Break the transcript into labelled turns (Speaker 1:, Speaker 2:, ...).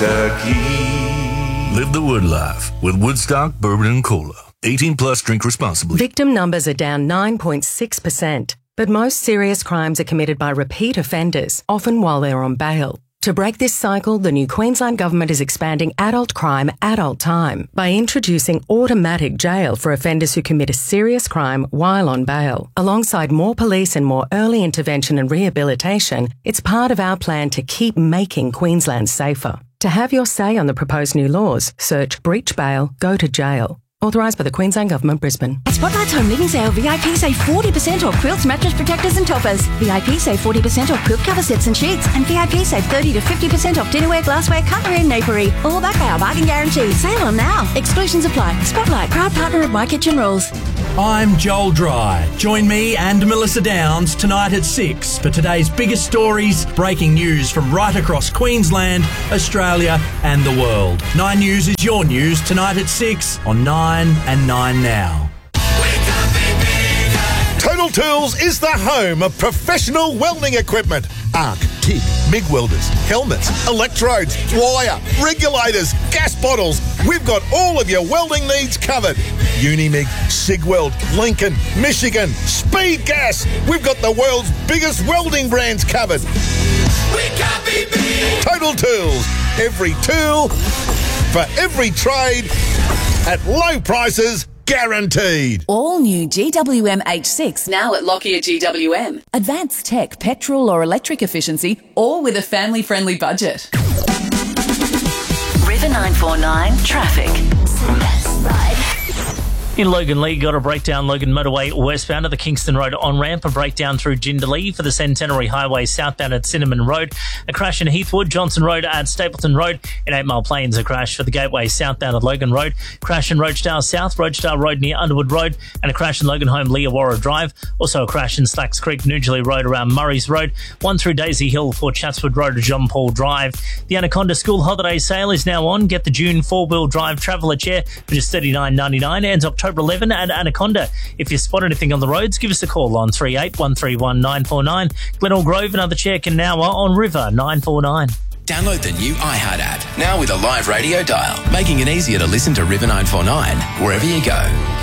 Speaker 1: Live the Wood life with Woodstock Bourbon and Cola. 18 plus, drink responsibly.
Speaker 2: Victim numbers are down 9.6%, but most serious crimes are committed by repeat offenders, often while they're on bail. To break this cycle, the new Queensland Government is expanding adult crime, adult time by introducing automatic jail for offenders who commit a serious crime while on bail. Alongside more police and more early intervention and rehabilitation, it's part of our plan to keep making Queensland safer. To have your say on the proposed new laws, search breach bail, go to jail. Authorised by the Queensland Government, Brisbane.
Speaker 3: At Spotlight's Home Living Sale, VIP save 40% off quilts, mattress protectors and toppers. VIP save 40% off quilt cover sets and sheets. And VIP save 30 to 50% off dinnerware, glassware, cutlery and napery. All backed by our bargain guarantee. Sale on now. Exclusions apply. Spotlight, proud partner of My Kitchen Rules.
Speaker 4: I'm Joel Dry. Join me and Melissa Downs tonight at 6 for today's biggest stories, breaking news from right across Queensland, Australia and the world. 9 News is your news tonight at 6 on 9 and 9 Now.
Speaker 5: Total Tools is the home of professional welding equipment. Arc, TIG, MIG welders, helmets, electrodes, wire, regulators, gas bottles. We've got all of your welding needs covered. Unimig, Sigweld, Lincoln, Michigan, Speed Gas. We've got the world's biggest welding brands covered. We can't be beat. Total Tools. Every tool for every trade at low prices. Guaranteed.
Speaker 6: All new GWM H6 now at Lockyer GWM. Advanced tech, petrol or electric efficiency, all with a family-friendly budget.
Speaker 7: River 949 traffic.
Speaker 8: In Logan Lee, got a breakdown Logan Motorway westbound at the Kingston Road on-ramp, a breakdown through Jindalee for the Centenary Highway southbound at Cinnamon Road, a crash in Heathwood, Johnson Road at Stapleton Road, in 8 Mile Plains, a crash for the Gateway southbound at Logan Road, crash in Rochdale South, Rochdale Road near Underwood Road, and a crash in Logan Home, Leawarra Drive, also a crash in Slacks Creek, Newgeley Road around Murray's Road, one through Daisy Hill for Chatswood Road to John Paul Drive. The Anaconda School Holiday Sale is now on. Get the June 4-wheel drive traveller chair for just $39.99, ends October 11 at Anaconda. If you spot anything on the roads, give us a call on 38131949. 949. Glenelg Grove, another chair can now on River 949.
Speaker 9: Download the new iHeart app, now with a live radio dial, making it easier to listen to River 949 wherever you go.